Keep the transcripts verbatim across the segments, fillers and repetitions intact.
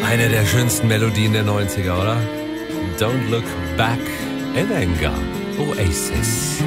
Eine der schönsten Melodien der neunziger, oder? Don't Look Back in Anger. Oasis.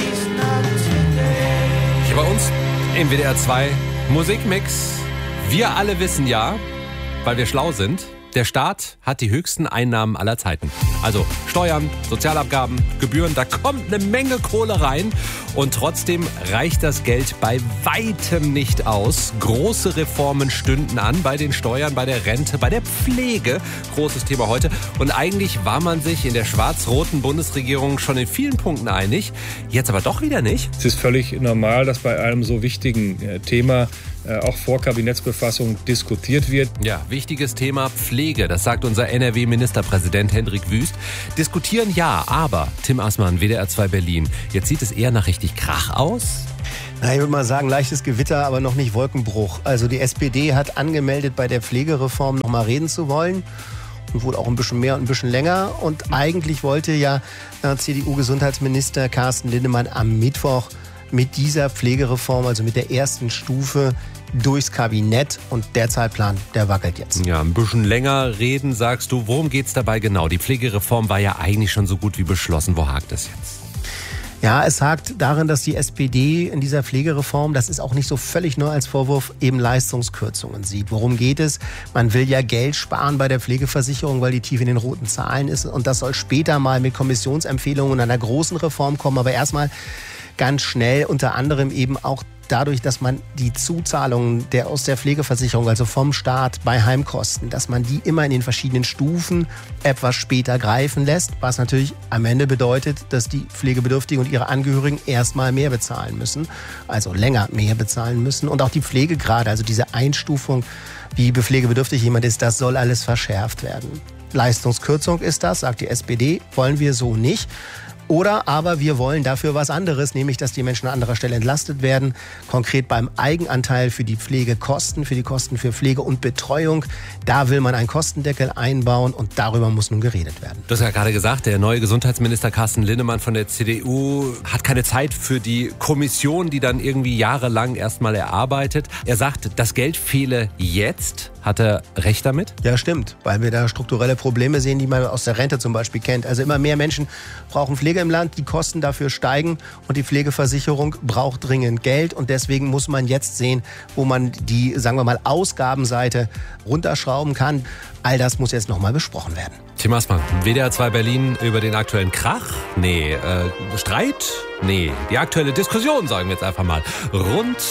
Hier bei uns im W D R zwei Musikmix. Wir alle wissen ja, weil wir schlau sind, der Staat hat die höchsten Einnahmen aller Zeiten. Also Steuern, Sozialabgaben, Gebühren, da kommt eine Menge Kohle rein. Und trotzdem reicht das Geld bei weitem nicht aus. Große Reformen stünden an bei den Steuern, bei der Rente, bei der Pflege. Großes Thema heute. Und eigentlich war man sich in der schwarz-roten Bundesregierung schon in vielen Punkten einig. Jetzt aber doch wieder nicht. Es ist völlig normal, dass bei einem so wichtigen Thema auch vor Kabinettsbefassung diskutiert wird. Ja, wichtiges Thema Pflege, das sagt unser N R W-Ministerpräsident Hendrik Wüst. Diskutieren ja, aber Tim Assmann, W D R zwei Berlin, jetzt sieht es eher nach richtig Krach aus. Na, ich würde mal sagen, leichtes Gewitter, aber noch nicht Wolkenbruch. Also die S P D hat angemeldet, bei der Pflegereform noch mal reden zu wollen. Und wohl auch ein bisschen mehr und ein bisschen länger. Und eigentlich wollte ja C D U-Gesundheitsminister Carsten Linnemann am Mittwoch mit dieser Pflegereform, also mit der ersten Stufe, durchs Kabinett. Und der Zeitplan, der wackelt jetzt. Ja, ein bisschen länger reden, sagst du. Worum geht's dabei genau? Die Pflegereform war ja eigentlich schon so gut wie beschlossen. Wo hakt es jetzt? Ja, es hakt darin, dass die S P D in dieser Pflegereform, das ist auch nicht so völlig neu als Vorwurf, eben Leistungskürzungen sieht. Worum geht es? Man will ja Geld sparen bei der Pflegeversicherung, weil die tief in den roten Zahlen ist. Und das soll später mal mit Kommissionsempfehlungen und einer großen Reform kommen. Aber erstmal ganz schnell, unter anderem eben auch dadurch, dass man die Zuzahlungen der aus der Pflegeversicherung, also vom Staat bei Heimkosten, dass man die immer in den verschiedenen Stufen etwas später greifen lässt, was natürlich am Ende bedeutet, dass die Pflegebedürftigen und ihre Angehörigen erstmal mehr bezahlen müssen, also länger mehr bezahlen müssen. Und auch die Pflegegrade, also diese Einstufung, wie pflegebedürftig jemand ist, das soll alles verschärft werden. Leistungskürzung ist das, sagt die S P D, wollen wir so nicht. Oder aber wir wollen dafür was anderes, nämlich dass die Menschen an anderer Stelle entlastet werden. Konkret beim Eigenanteil für die Pflegekosten, für die Kosten für Pflege und Betreuung. Da will man einen Kostendeckel einbauen und darüber muss nun geredet werden. Du hast ja gerade gesagt, der neue Gesundheitsminister Carsten Linnemann von der C D U hat keine Zeit für die Kommission, die dann irgendwie jahrelang erstmal erarbeitet. Er sagt, das Geld fehle jetzt. Hat er recht damit? Ja, stimmt, weil wir da strukturelle Probleme sehen, die man aus der Rente zum Beispiel kennt. Also immer mehr Menschen brauchen Pflege im Land, die Kosten dafür steigen und die Pflegeversicherung braucht dringend Geld und deswegen muss man jetzt sehen, wo man die, sagen wir mal, Ausgabenseite runterschrauben kann. All das muss jetzt nochmal besprochen werden. Tim Assmann, W D R zwei Berlin über den aktuellen Krach? Nee, äh, Streit? Nee, die aktuelle Diskussion, sagen wir jetzt einfach mal, rund